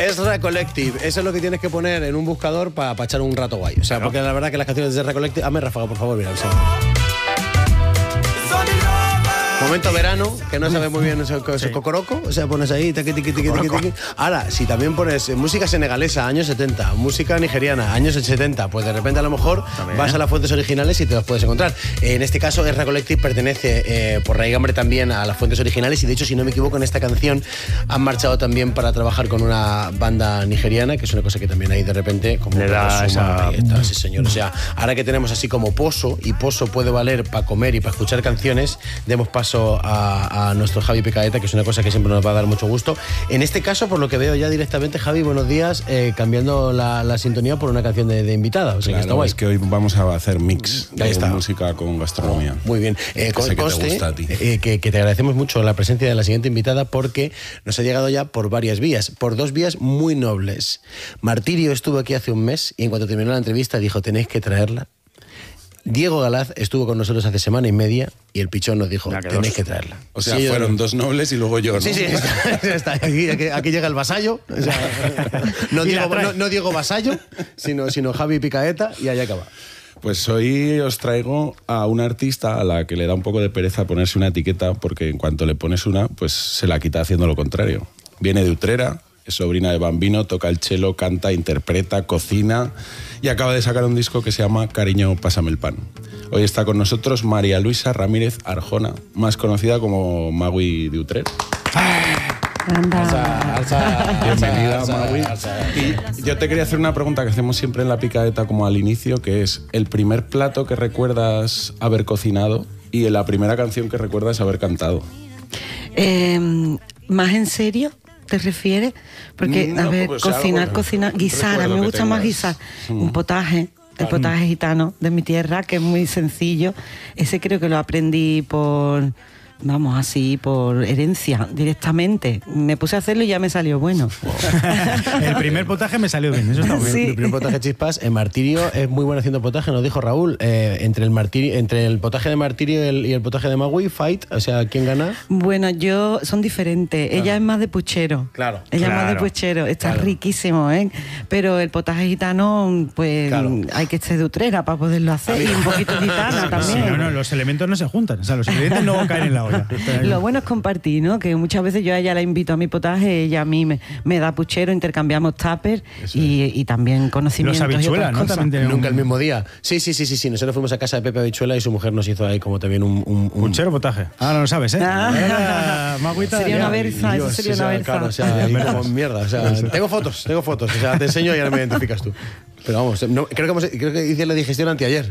Ezra Collective, eso es lo que tienes que poner en un buscador para echar un rato guay. O sea, porque la verdad que las canciones de Ezra Collective... Hazme ráfaga, por favor, mira. O sea, momento verano, que no sabes muy bien ese cocoroco, o sea, pones ahí, tiqui, tiqui, tiqui, tiqui, tiqui. Ahora, si también pones música senegalesa, años 70, música nigeriana, años 70, pues de repente a lo mejor vas a las fuentes originales y te las puedes encontrar. En este caso, Ezra Collective pertenece por raigambre también a las fuentes originales y de hecho, si no me equivoco, en esta canción han marchado también para trabajar con una banda nigeriana, que es una cosa que también ahí de repente como le da esa... sí, señor. O sea, ahora que tenemos así como Pozo, y Pozo puede valer para comer y para escuchar canciones, demos paso a nuestro Javi Picaeta, que es una cosa que siempre nos va a dar mucho gusto. En este caso, por lo que veo ya directamente, Javi, buenos días, cambiando la sintonía por una canción de invitada. O sea, claro, que está guay. Es que hoy vamos a hacer mix Ahí está. música con gastronomía. Muy bien. Sé que te gusta a ti. Que te agradecemos mucho la presencia de la siguiente invitada porque nos ha llegado ya por varias vías, por dos vías muy nobles. Martirio estuvo aquí hace un mes y en cuanto terminó la entrevista dijo, tenéis que traerla. Diego Galaz estuvo con nosotros hace semana y media y el Pichón nos dijo, tenéis que traerla. O sea, sí, fueron dos nobles y luego yo, ¿no? Sí, está. Aquí llega el vasallo. O sea, no Diego Vasallo, sino Javi Picaeta y ahí acaba. Pues hoy os traigo a una artista a la que le da un poco de pereza ponerse una etiqueta porque en cuanto le pones una, pues se la quita haciendo lo contrario. Viene de Utrera, es sobrina de Bambino, toca el cello, canta, interpreta, cocina y acaba de sacar un disco que se llama Cariño, pásame el pan. Hoy está con nosotros María Luisa Ramírez Arjona, más conocida como Magui de Utrera. Bienvenida, Magui. Y yo te quería hacer una pregunta que hacemos siempre en La Picaeta como al inicio, que es el primer plato que recuerdas haber cocinado y la primera canción que recuerdas haber cantado. ¿Más en serio te refieres? Porque, a ver, pues cocinar, guisar, a mí me gusta más guisar. Un potaje. El potaje gitano de mi tierra, que es muy sencillo. Ese creo que lo aprendí por herencia, directamente. Me puse a hacerlo y ya me salió bueno. El primer potaje me salió bien, eso está bien. Sí. El primer potaje Chispas, Martirio es muy bueno haciendo potaje, nos dijo Raúl. Entre el potaje de Martirio y el potaje de Magui, fight, o sea, ¿quién gana? Bueno, son diferentes. Claro. Ella es más de puchero. Claro. Ella es más de puchero. Está riquísimo, ¿eh? Pero el potaje gitano, pues hay que estar de Utrera para poderlo hacer. Y un poquito gitana también. Sí, no, los elementos no se juntan. O sea, los ingredientes no caen en la olla. Lo bueno es compartir, ¿no? Que muchas veces yo a ella la invito a mi potaje, ella a mí me da puchero, intercambiamos tuppers y también conocimientos. Los habichuelas, ¿no? Nunca el mismo día. Sí. Nosotros fuimos a casa de Pepe Habichuela y su mujer nos hizo ahí como también un puchero potaje. Ah, no lo sabes, ¿eh? Sería una versa, eso sería una versa. Claro, o sea, como mierda. O sea, tengo fotos. O sea, te enseño y ahora me identificas tú. Pero vamos, creo que hice la digestión anteayer.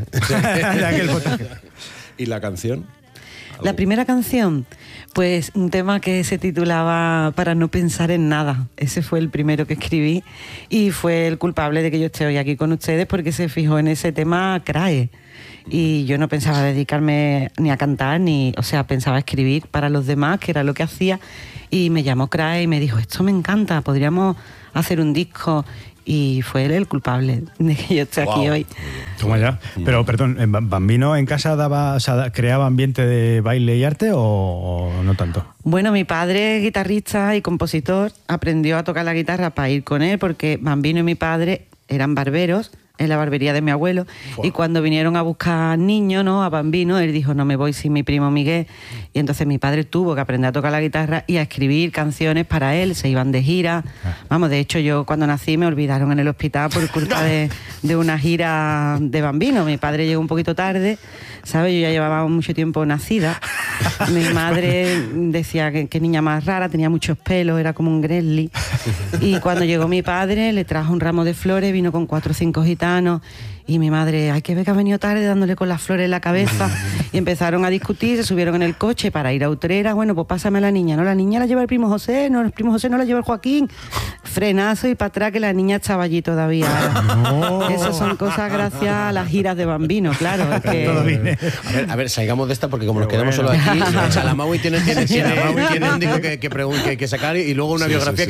¿Y la canción? La primera canción, pues un tema que se titulaba Para no pensar en nada. Ese fue el primero que escribí y fue el culpable de que yo esté hoy aquí con ustedes porque se fijó en ese tema CRAE. Y yo no pensaba dedicarme ni a cantar, pensaba escribir para los demás, que era lo que hacía. Y me llamó CRAE y me dijo, esto me encanta, podríamos hacer un disco. Y fue él el culpable de que yo esté aquí hoy. Toma ya. Pero, perdón, ¿Bambino en casa creaba ambiente de baile y arte o no tanto? Bueno, mi padre, guitarrista y compositor, aprendió a tocar la guitarra para ir con él porque Bambino y mi padre eran barberos en la barbería de mi abuelo. Y cuando vinieron a buscar niños, ¿no?, a Bambino, él dijo, no me voy sin mi primo Miguel. Y entonces mi padre tuvo que aprender a tocar la guitarra y a escribir canciones para él. Se iban de gira. Vamos, de hecho, yo cuando nací me olvidaron en el hospital por culpa de una gira de Bambino. Mi padre llegó un poquito tarde, ¿sabes? Yo ya llevaba mucho tiempo nacida. Mi madre decía que niña más rara, tenía muchos pelos, era como un Gremlin. Y cuando llegó mi padre, le trajo un ramo de flores, vino con 4 o 5 gitanos. Y mi madre, hay que ver que ha venido tarde dándole con las flores en la cabeza. Y empezaron a discutir, se subieron en el coche para ir a Utrera. Bueno, pues pásame a la niña. No, la niña la lleva el primo José, no, el primo José no la lleva el Joaquín. Frenazo y para atrás que la niña estaba allí todavía. No. Eso son cosas gracias a las giras de Bambino, claro. Que... A ver, salgamos de esta porque como nos quedamos solo aquí, o sea, la Maui tiene un disco que sacar y luego una biografía que escribir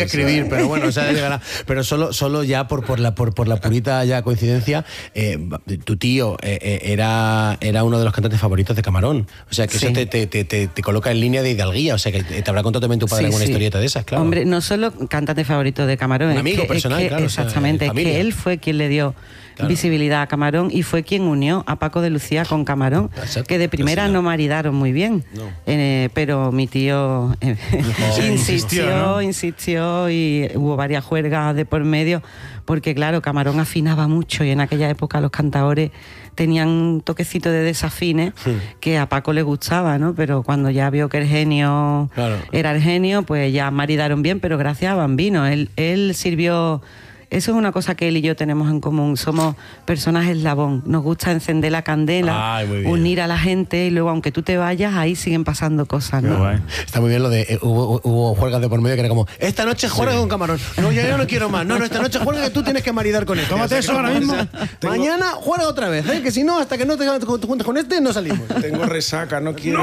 pero bueno, o sea, llegará. Pero solo ya por la purita ya coincidencia, tu tío era uno de los cantantes favoritos de Camarón. O sea, que Sí. eso te coloca en línea de hidalguía. O sea, que te habrá contado también tu padre alguna historieta de esas, claro. Hombre, no solo cantante favorito de Camarón. Un amigo personal, claro, o sea, exactamente, es familia. que él fue quien le dio visibilidad a Camarón y fue quien unió a Paco de Lucía con Camarón, Exacto. que de primera no maridaron muy bien. No. Pero mi tío insistió, insistió y hubo varias juergas de por medio, porque claro, Camarón afinaba mucho y en aquella época los cantaores tenían un toquecito de desafines que a Paco le gustaba, ¿no? Pero cuando ya vio que el genio Claro. era el genio, pues ya maridaron bien, pero gracias a Bambino. Él sirvió... Eso es una cosa que él y yo tenemos en común. Somos personas eslabón. Nos gusta encender la candela, Ay, muy bien. unir a la gente y luego, aunque tú te vayas, ahí siguen pasando cosas, Qué ¿no? guay. Está muy bien lo de hubo juergas de por medio que era como, esta noche juega con Camarón. No, yo ya no quiero más. No, esta noche juega que tú tienes que maridar con este. Tómate eso ahora mismo. Mañana juega otra vez, que si no, hasta que no te juntes con este, no salimos. Tengo resaca, no quiero.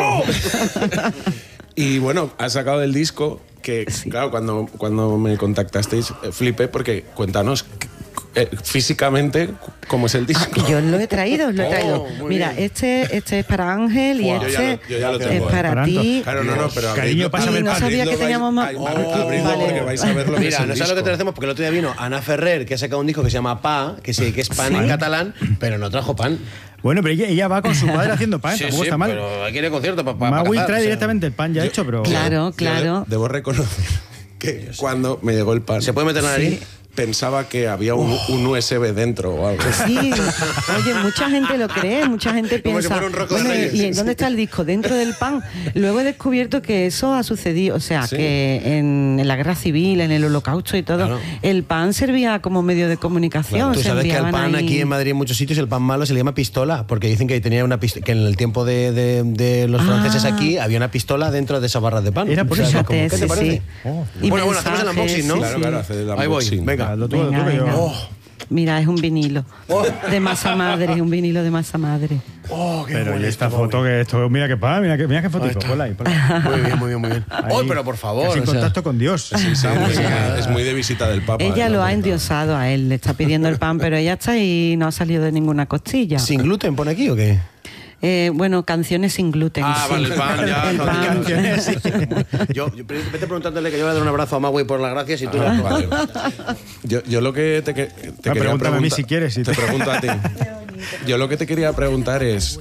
Y bueno, has sacado el disco que, claro, cuando me contactasteis, flipé porque cuéntanos físicamente cómo es el disco. Yo lo he traído, os lo he traído. muy Mira, bien. este es para Ángel y Yo ya lo es tengo, para Esperando. ti. Claro, no, pero Cariño, abridlo- pásame el Y no pan. sabía abridlo, que teníamos más. abridlo Vale. porque vais a ver lo que es Mira, el no sabes lo que disco. te hacemos porque el otro día vino Ana Ferrer, que ha sacado un disco que se llama Pa, que es pan en catalán, pero no trajo pan. Bueno, pero ella va con su padre haciendo pan, tampoco está mal. pero quiere concierto para Magui trae directamente el pan ya hecho, pero... Claro, Yo claro. debo reconocer que cuando me llegó el pan, ¿Se puede meter en la nariz? pensaba que había un USB dentro o algo. Sí, oye, mucha gente lo cree, mucha gente Como si piensa, fuera un Rocco de bueno, Reyes. ¿y dónde está el disco? Dentro del pan. Luego he descubierto que eso ha sucedido, o sea, Sí. que en la guerra civil, en el holocausto y todo, Claro. el pan servía como medio de comunicación. Tú se sabes que el enviaban pan ahí- aquí en Madrid en muchos sitios, el pan malo se le llama pistola, porque dicen que tenía una que en el tiempo de los franceses aquí había una pistola dentro de esas barras de pan. Era por eso. como, Fíjate, ¿qué te sí, parece? sí. Y Bueno, hacemos el unboxing, ¿no? Claro, claro, hace el Ahí voy, unboxing. venga. Hazlo tú, Venga, tú, que yo- venga. Oh. Mira, es un vinilo de masa madre, un vinilo de masa madre. Oh, qué Pero y bueno esta esto, foto que esto, mira qué pan, mira qué fotico, ponla ahí, ponla ahí. Muy bien, muy bien, muy bien. Ahí, Oh, pero por favor. casi en o sea, contacto con Dios. Sí, es muy de visita del Papa. Ella lo ha la endiosado a él, le está pidiendo el pan, pero ella está y no ha salido de ninguna costilla. ¿Sin gluten pone aquí o qué? Bueno, canciones sin gluten. Ah, sí. vale, el pan ya. El no, pan. canciones. Vete preguntándole que yo voy a dar un abrazo a Magui por las gracias y tú Ah, le vale. Yo lo que te quería pregúntame preguntar... a mí si quieres, si te te- pregunto a ti. Yo lo que te quería preguntar es...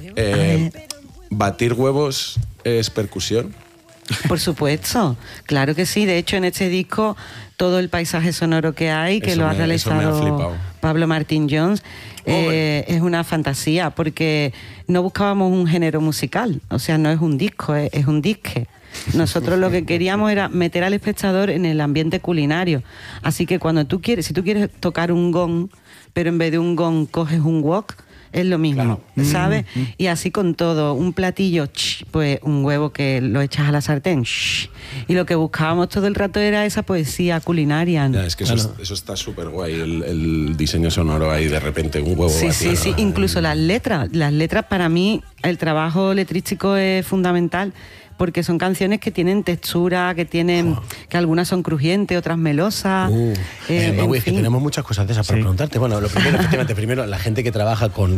¿batir huevos es percusión? Por supuesto, claro que sí. De hecho, en este disco, todo el paisaje sonoro que hay, que Eso lo ha me ha realizado flipado. Pablo Martín Jones, es una fantasía, porque no buscábamos un género musical. O sea, no es un disco, es un disque. Nosotros lo que queríamos era meter al espectador en el ambiente culinario. Así que cuando tú quieres, si tú quieres tocar un gong, pero en vez de un gong coges un wok, es lo mismo, ¿sabes? Y así con todo, un platillo, pues un huevo que lo echas a la sartén, y lo que buscábamos todo el rato era esa poesía culinaria, ¿no? Ya, es que eso está súper guay, el diseño sonoro ahí de repente, un huevo Sí, batido. sí, sí, incluso las letras para mí, el trabajo letrístico es fundamental, porque son canciones que tienen textura, que algunas son crujientes, otras melosas. en Magui, es que fin. tenemos muchas cosas de esas para preguntarte. Bueno, lo primero, efectivamente, primero, la gente que trabaja con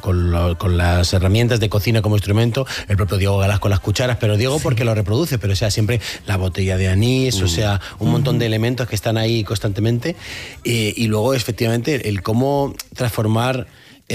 las herramientas de cocina como instrumento, el propio Diego Galás con las cucharas, pero Diego porque lo reproduce, pero o sea, siempre la botella de anís, o sea, un montón de elementos que están ahí constantemente. Y luego, efectivamente, el cómo transformar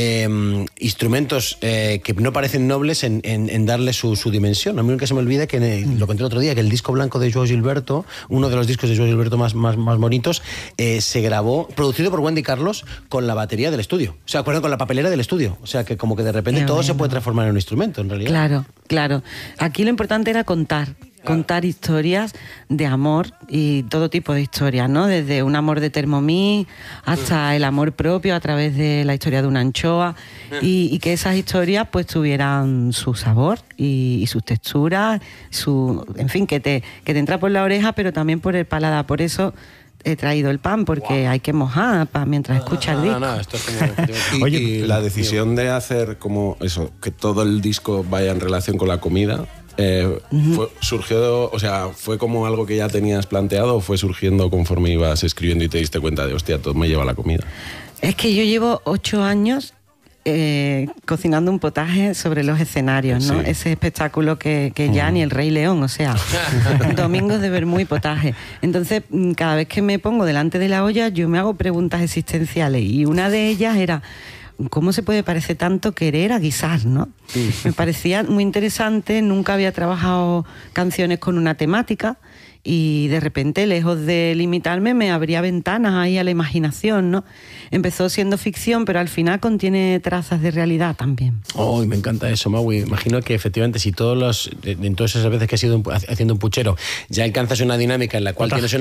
instrumentos que no parecen nobles en darle su dimensión. A mí nunca se me olvida que lo conté el otro día, que el disco blanco de Joao Gilberto, uno de los discos de Joao Gilberto más bonitos, se grabó, producido por Wendy Carlos, con la batería del estudio. O sea, con la papelera del estudio. O sea, que como que de repente Qué todo se bueno. puede transformar en un instrumento, en realidad. Claro, claro. Aquí lo importante era contar historias de amor y todo tipo de historias, ¿no? Desde un amor de Thermomix hasta el amor propio a través de la historia de una anchoa y que esas historias pues tuvieran su sabor y sus texturas, en fin, que te entra por la oreja pero también por el paladar. Por eso he traído el pan, porque hay que mojar mientras escucha el disco. No, esto es como... Y la decisión de hacer como eso, que todo el disco vaya en relación con la comida, ¿Fue como algo que ya tenías planteado o fue surgiendo conforme ibas escribiendo y te diste cuenta de, hostia, todo me lleva la comida? Es que yo llevo 8 años cocinando un potaje sobre los escenarios, ¿no? Sí. Ese espectáculo que ya ni el Rey León, o sea, domingos de vermú y potaje. Entonces, cada vez que me pongo delante de la olla, yo me hago preguntas existenciales y una de ellas era: ¿cómo se puede parecer tanto querer a guisar, no? Me parecía muy interesante, nunca había trabajado canciones con una temática y de repente, lejos de limitarme, me abría ventanas ahí a la imaginación, ¿no? Empezó siendo ficción, pero al final contiene trazas de realidad también. Oh, me encanta eso, Maui. Imagino que efectivamente si en todas esas veces que has ido haciendo un puchero ya alcanzas una dinámica en la cual tienes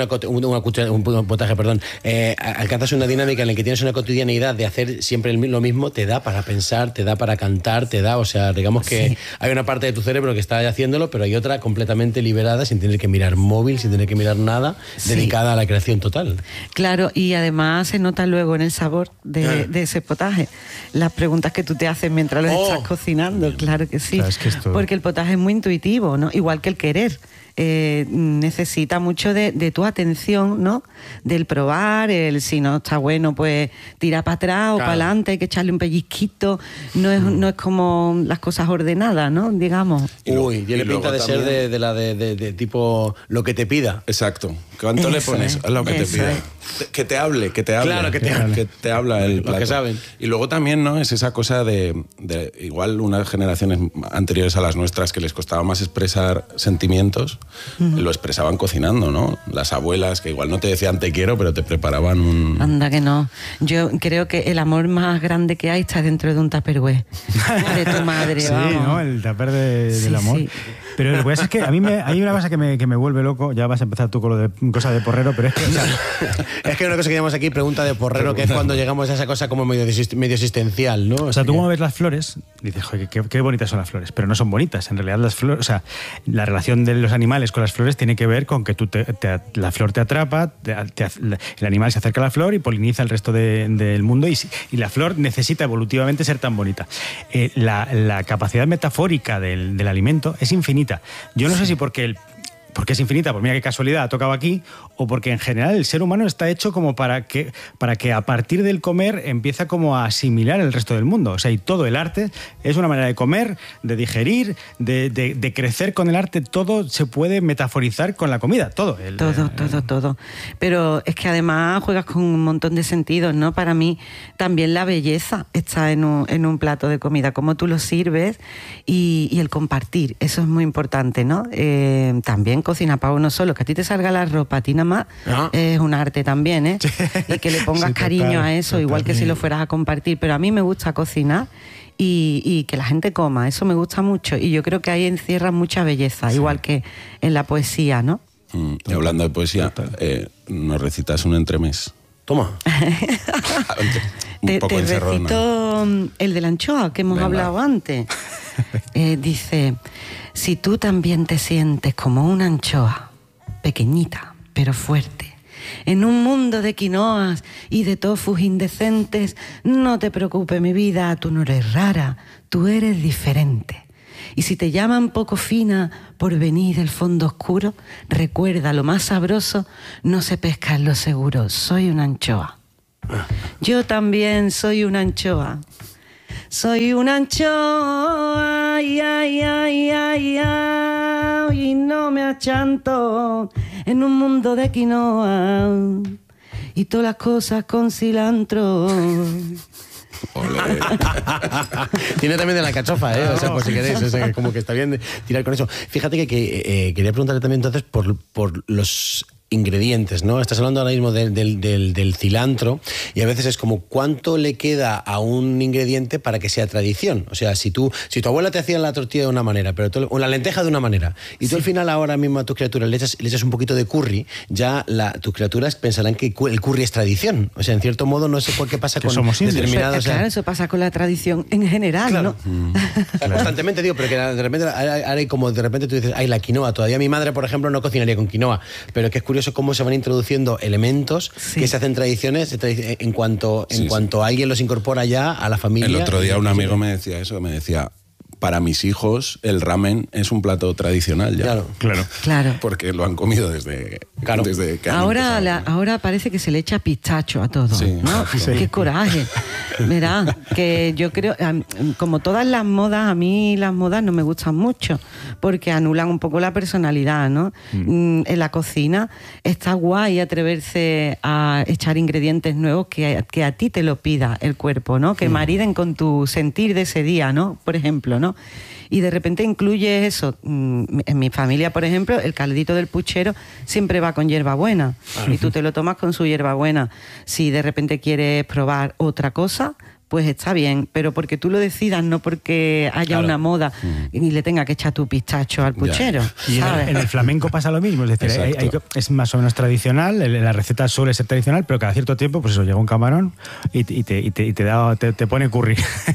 un potaje, alcanzas una dinámica en la que tienes una cotidianidad de hacer siempre lo mismo, te da para pensar, te da para cantar, o sea, digamos que hay una parte de tu cerebro que está haciéndolo, pero hay otra completamente liberada, sin tener que mirar móvil, sin tener que mirar nada, dedicada a la creación total. Claro, y además se nota luego en el sabor de ese potaje. Las preguntas que tú te haces mientras lo estás cocinando, claro que sí. Claro, es que porque el potaje es muy intuitivo, ¿no? Igual que el querer. Necesita mucho de tu atención, ¿no? Del probar, si no está bueno, pues tira para atrás o para adelante, hay que echarle un pellizquito. No es como las cosas ordenadas, ¿no? Digamos. Uy, tiene pinta de ser de tipo lo que te pida. Exacto. ¿Cuánto le pones? Es lo que te pida. Que te hable. Claro, que te hable. Que te habla el plato. Lo que saben. Y luego también, ¿no? Es esa cosa de igual unas generaciones anteriores a las nuestras que les costaba más expresar sentimientos, lo expresaban cocinando, ¿no? Las abuelas que igual no te decían te quiero, pero te preparaban un... Anda que no. Yo creo que el amor más grande que hay está dentro de un tupperware. De tu madre, sí, vamos. ¿no? El tupper del amor. Sí. Pero lo que pasa es que a mí hay una cosa que me vuelve loco. Ya vas a empezar tú con lo de cosas de porrero, pero es que... O sea, es que hay una cosa que llamamos aquí pregunta de porrero, que es cuando llegamos a esa cosa como medio existencial, ¿no? O sea, tú cuando ves las flores, dices, joder, qué bonitas son las flores, pero no son bonitas. En realidad las flores, o sea, la relación de los animales con las flores tiene que ver con que la flor te atrapa, el animal se acerca a la flor y poliniza el resto del mundo y la flor necesita evolutivamente ser tan bonita. La capacidad metafórica del alimento es infinita. Yo no sé si porque es infinita, pues mira qué casualidad ha tocado aquí, o porque en general el ser humano está hecho como para que a partir del comer empieza como a asimilar el resto del mundo. O sea, y todo el arte es una manera de comer, de digerir, de crecer con el arte. Todo se puede metaforizar con la comida, todo. Todo. Pero es que además juegas con un montón de sentidos, ¿no? Para mí también la belleza está en un plato de comida, cómo tú lo sirves y el compartir, eso es muy importante, ¿no? También cocina para uno solo, que a ti te salga la ropa, a ti nada más, es un arte también, ¿eh? Y que le pongas cariño a eso, igual que si lo fueras a compartir. Pero a mí me gusta cocinar y que la gente coma, eso me gusta mucho. Y yo creo que ahí encierra mucha belleza, igual que en la poesía, ¿no? Y hablando de poesía, nos recitas un entremés. Toma. Te recito el de la anchoa, que hemos hablado antes. Dice: si tú también te sientes como una anchoa, pequeñita pero fuerte, en un mundo de quinoas y de tofus indecentes, no te preocupes, mi vida, tú no eres rara, tú eres diferente. Y si te llaman poco fina por venir del fondo oscuro, recuerda, lo más sabroso no se pesca en lo seguro. Soy una anchoa. Yo también soy una anchoa. Soy una anchoa, ay, ay, ay, ay, ay, y no me achanto en un mundo de quinoa y todas las cosas con cilantro. Tiene también de la cachofa, ¿eh? O sea, por si queréis, o sea, como que está bien tirar con eso. Fíjate que quería preguntarle también entonces por los ingredientes, ¿no? Estás hablando ahora mismo del cilantro y a veces es como cuánto le queda a un ingrediente para que sea tradición. O sea, si tu abuela te hacía la tortilla de una manera, o la lenteja de una manera, y tú al final ahora mismo a tus criaturas le echas un poquito de curry, ya tus criaturas pensarán que el curry es tradición. O sea, en cierto modo, no sé por qué pasa con determinados... Claro, eso pasa con la tradición en general, claro, ¿no? O sea, constantemente digo, pero que de repente, ahora como de repente tú dices, ay, la quinoa, todavía mi madre, por ejemplo, no cocinaría con quinoa, pero que es curioso cómo se van introduciendo elementos que se hacen tradiciones en cuanto alguien los incorpora ya a la familia. El otro día un amigo me decía eso, me decía, para mis hijos el ramen es un plato tradicional ya. Claro. Porque lo han comido desde que han empezado. Ahora parece que se le echa pistacho a todo, Sí, ¿no? exacto. Qué coraje. Verá, que yo creo, como todas las modas, a mí las modas no me gustan mucho, porque anulan un poco la personalidad, ¿no? En la cocina está guay atreverse a echar ingredientes nuevos que a ti te lo pida el cuerpo, ¿no? Que mariden con tu sentir de ese día, ¿no? Por ejemplo, ¿no? Y de repente incluye eso. En mi familia, por ejemplo, el caldito del puchero siempre va con hierbabuena. Y tú te lo tomas con su hierbabuena. Si de repente quieres probar otra cosa, pues está bien, pero porque tú lo decidas, no porque haya una moda y le tenga que echar tu pistacho al puchero. Y en el flamenco pasa lo mismo, es decir, es más o menos tradicional, la receta suele ser tradicional, pero cada cierto tiempo, pues eso, llega un camarón y te pone curry.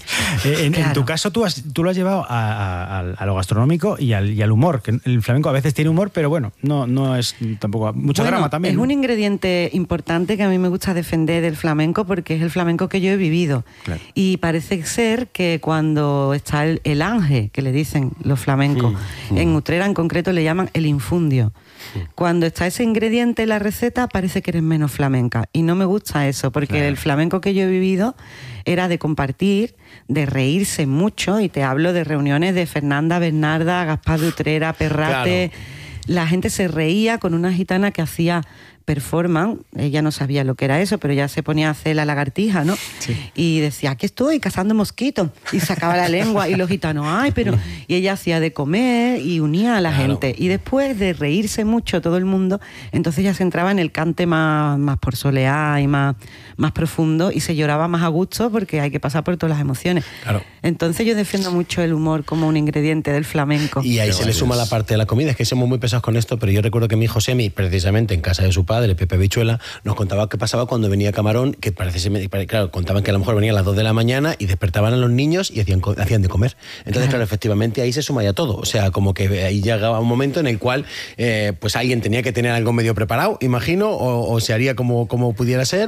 En tu caso, tú lo has llevado a lo gastronómico y al humor, que el flamenco a veces tiene humor, pero bueno, no es tampoco mucho drama también. Es ¿no? un ingrediente importante que a mí me gusta defender del flamenco, porque es el flamenco que yo he vivido. Claro. Y parece ser que cuando está el ángel, que le dicen los flamencos, en Utrera en concreto le llaman el infundio. Cuando está ese ingrediente en la receta, parece que eres menos flamenca. Y no me gusta eso, porque el flamenco que yo he vivido era de compartir, de reírse mucho, y te hablo de reuniones de Fernanda, Bernarda, Gaspar de Utrera, Perrate. Claro. La gente se reía con una gitana que hacía performance, ella no sabía lo que era eso, pero ya se ponía a hacer la lagartija, ¿no? Sí. Y decía, aquí estoy cazando mosquitos, y sacaba la lengua, y los gitanos, ay, pero... Y ella hacía de comer y unía a la gente. Y después de reírse mucho todo el mundo, entonces ya se entraba en el cante más por soleá y más profundo, y se lloraba más a gusto, porque hay que pasar por todas las emociones. Claro. Entonces yo defiendo mucho el humor como un ingrediente del flamenco. Y ahí se le suma la parte de la comida, es que somos muy pesados con esto, pero yo recuerdo que mi hijo Semi, precisamente en casa de su padre, Pepe Bichuela, nos contaba qué pasaba cuando venía Camarón, que claro, contaban que a lo mejor venía a las 2 de la mañana y despertaban a los niños y hacían de comer. Entonces, claro, efectivamente ahí se suma ya todo. O sea, como que ahí llegaba un momento en el cual pues alguien tenía que tener algo medio preparado, imagino, o se haría como pudiera ser,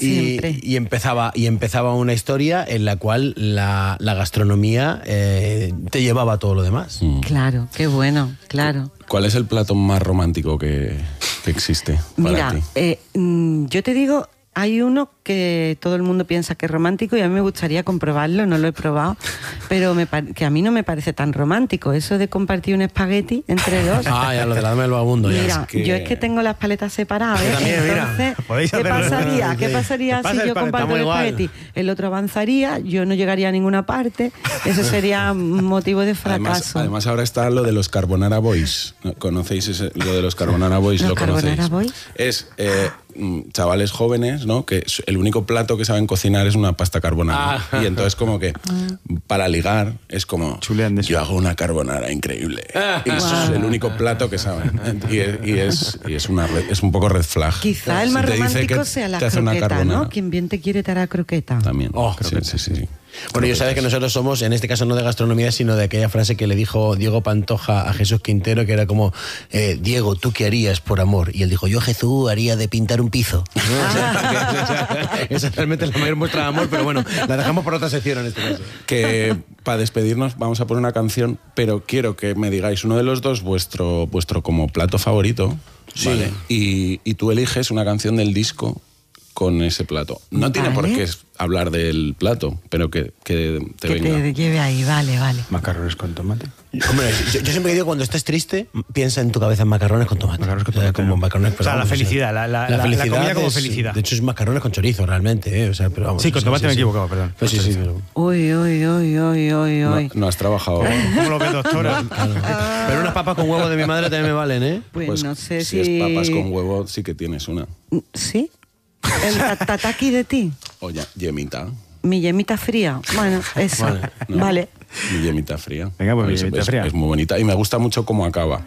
y empezaba una historia en la cual la gastronomía te llevaba a todo lo demás. Claro, qué bueno, claro. ¿Cuál es el plato más romántico que existe para ti? Mira, yo te digo, hay uno que todo el mundo piensa que es romántico y a mí me gustaría comprobarlo, no lo he probado, pero que a mí no me parece tan romántico. Eso de compartir un espagueti entre dos. Ya lo de la dama del vagabundo. Mira, yo es que tengo las paletas separadas. También, entonces, ¿qué pasaría si yo comparto el espagueti? El otro avanzaría, yo no llegaría a ninguna parte, eso sería motivo de fracaso. Además ahora está lo de los Carbonara Boys. ¿Conocéis lo de los Carbonara Boys? ¿Los ¿Lo conocéis? Carbonara Boys? Es chavales jóvenes, ¿no? Que el único plato que saben cocinar es una pasta carbonara. Y entonces como que para ligar es como yo hago una carbonara increíble. Y eso es el único plato que saben. Y es un poco red flag. Quizá el más romántico sea la croqueta, ¿no? Quien bien te quiere te hará croqueta. También. Sí. Bueno, yo sabes que nosotros somos, en este caso no de gastronomía, sino de aquella frase que le dijo Diego Pantoja a Jesús Quintero, que era como, Diego, ¿tú qué harías por amor? Y él dijo, yo, Jesús, haría de pintar un piso. Esa realmente es la mayor muestra de amor, pero bueno, la dejamos por otra sección en este caso. Que para despedirnos vamos a poner una canción, pero quiero que me digáis uno de los dos vuestro como plato favorito. Sí. ¿Vale? Y tú eliges una canción del disco con ese plato. No tiene por qué hablar del plato, pero que te venga. Que te lleve ahí, vale. Macarrones con tomate. Hombre, yo siempre digo, cuando estés triste, piensa en tu cabeza en macarrones con tomate. Macarrones con tomate. Como macarrones, o sea, la felicidad, la comida como felicidad. De hecho, es macarrones con chorizo, realmente. O sea, pero vamos, sí, con tomate me he equivocado, perdón. Pues sí. Uy. No has trabajado. ¿Cómo lo ves, doctora? Pero unas papas con huevo de mi madre también me valen, ¿eh? Pues no sé si es papas con huevo, sí que tienes una. ¿Sí? ¿El tataki de ti? O yemita. Mi yemita fría. Bueno, eso. Vale. Mi yemita fría. Venga, pues mi yemita fría. Es muy bonita y me gusta mucho cómo acaba.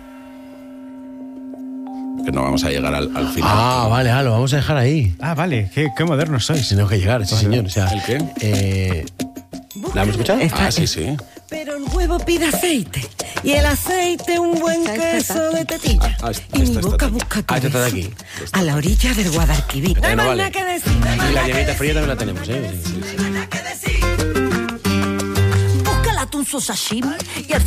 Que no vamos a llegar al final. Vale, lo vamos a dejar ahí. Vale. Qué modernos sois. Tenemos que llegar, sí, señor. O sea, ¿el qué? ¿La hemos escuchado? Sí. Pero el huevo pide aceite y el aceite un buen queso de tetilla. Y mi boca busca todo está de eso aquí. a la orilla del Guadalquivir. No hay más nada que decir. Y la yemita fría también la tenemos, ¿eh? Búscala tú un sashimi y al